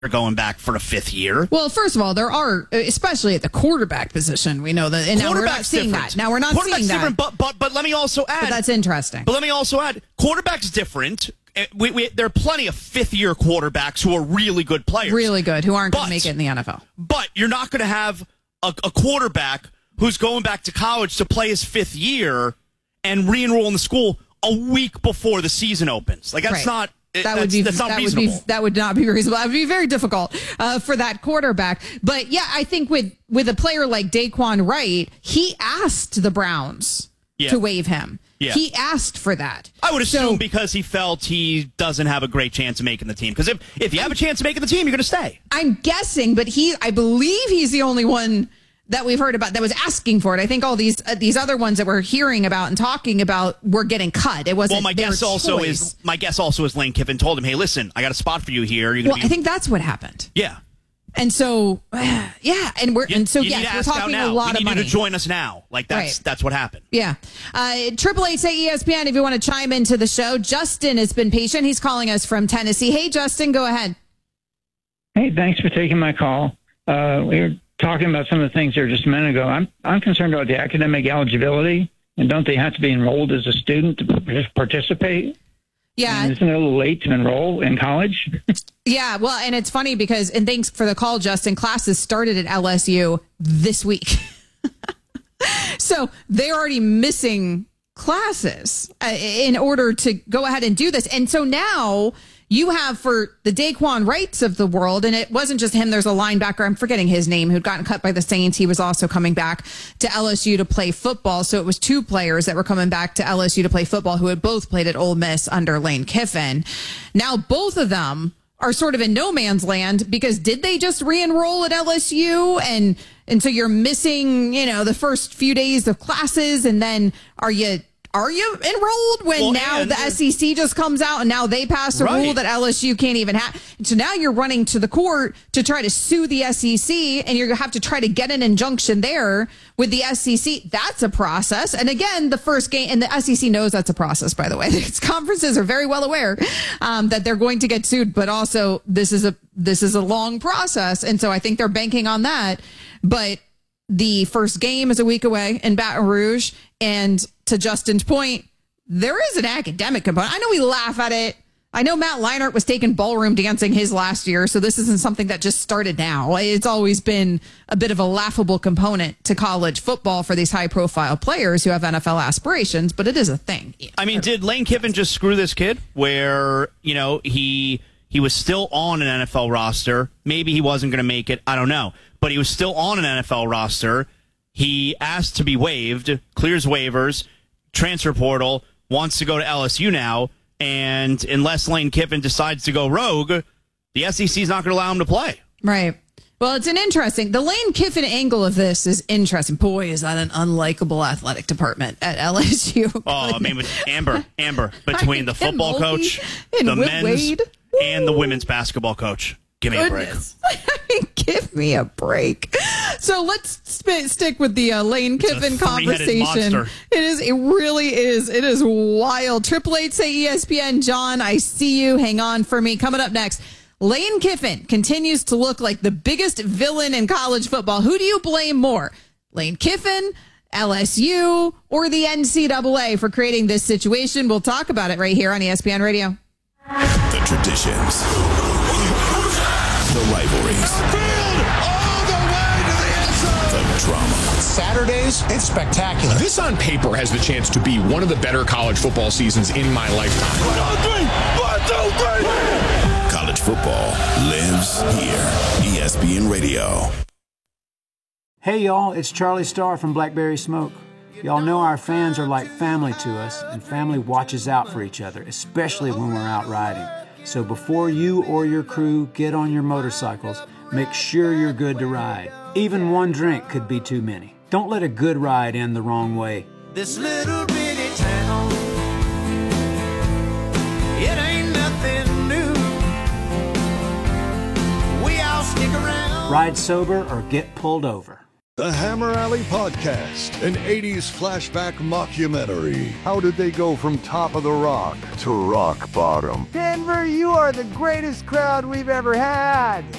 going back for a fifth year. Well, first of all, there are, especially at the quarterback position, we know that, and now we're not seeing that. Now we're not seeing that. But let me also add. But that's interesting. But let me also add, quarterback's different. There are plenty of fifth-year quarterbacks who are really good players. Really good, who aren't going to make it in the NFL. But you're not going to have a quarterback who's going back to college to play his fifth year and re-enroll in the school a week before the season opens. Like, that's not... That's not reasonable. That would not be reasonable. That would be very difficult for that quarterback. But yeah, I think with a player like Daquan Wright, he asked the Browns to waive him. Yeah. He asked for that. I would assume because he felt he doesn't have a great chance of making the team. Because if you have a chance of making the team, you're going to stay. I'm guessing, but I believe he's the only one that we've heard about that was asking for it. I think all these other ones that we're hearing about and talking about were getting cut. It wasn't. Well, my guess also is Lane Kiffin told him, "Hey, listen, I got a spot for you here." I think that's what happened. Yeah. And so, we're talking a lot of money. You need to join us now. Like that's what happened. Yeah. 888 say ESPN if you want to chime into the show. Justin has been patient. He's calling us from Tennessee. Hey, Justin, go ahead. Hey, thanks for taking my call. We were talking about some of the things there just a minute ago. I'm concerned about the academic eligibility, and don't they have to be enrolled as a student to participate? Yeah. And isn't it a little late to enroll in college? Yeah, well, and it's funny because, and thanks for the call, Justin, classes started at LSU this week. So they're already missing classes in order to go ahead and do this. And so now you have for the Daquan Wrights of the world, and it wasn't just him. There's a linebacker, I'm forgetting his name, who'd gotten cut by the Saints. He was also coming back to LSU to play football. So it was two players that were coming back to LSU to play football who had both played at Ole Miss under Lane Kiffin. Now both of them are sort of in no man's land because did they just re-enroll at LSU? And so you're missing, the first few days of classes, and then are you enrolled when the SEC just comes out and now they pass a rule that LSU can't even have? So now you're running to the court to try to sue the SEC, and you're going to have to try to get an injunction there with the SEC. That's a process. And again, the first game, and the SEC knows that's a process, by the way. These conferences are very well aware that they're going to get sued, but also this is a long process. And so I think they're banking on that. But the first game is a week away in Baton Rouge. And to Justin's point, there is an academic component. I know we laugh at it. I know Matt Leinart was taking ballroom dancing his last year, so this isn't something that just started now. It's always been a bit of a laughable component to college football for these high-profile players who have NFL aspirations, but it is a thing. I mean, did Lane Kiffin just screw this kid where, he was still on an NFL roster? Maybe he wasn't going to make it. I don't know. But he was still on an NFL roster. He asked to be waived, clears waivers, transfer portal, wants to go to LSU now. And unless Lane Kiffin decides to go rogue, the SEC is not going to allow him to play. Right. Well, the Lane Kiffin angle of this is interesting. Boy, is that an unlikable athletic department at LSU. Oh, I mean, with Amber, between the football coach, the men's, Wade, and the women's basketball coach. Give me a break. Give me a break. So let's stick with the Lane Kiffin conversation. It really is. It is wild. 888 say ESPN. John, I see you. Hang on for me. Coming up next, Lane Kiffin continues to look like the biggest villain in college football. Who do you blame more? Lane Kiffin, LSU, or the NCAA for creating this situation? We'll talk about it right here on ESPN Radio. The traditions. The rivalries. All the way to the end zone. The drama. Saturdays, it's spectacular. This on paper has the chance to be one of the better college football seasons in my lifetime. 1, 2, 3. College football lives here. ESPN Radio. Hey y'all, it's Charlie Starr from Blackberry Smoke. Y'all know our fans are like family to us, and family watches out for each other, especially when we're out riding. So before you or your crew get on your motorcycles, make sure you're good to ride. Even one drink could be too many. Don't let a good ride end the wrong way. This little bitty town, it ain't nothing new. We all stick around. Ride sober or get pulled over. The Hammer Alley Podcast, an 80s flashback mockumentary. How did they go from top of the rock to rock bottom? Denver, you are the greatest crowd we've ever had.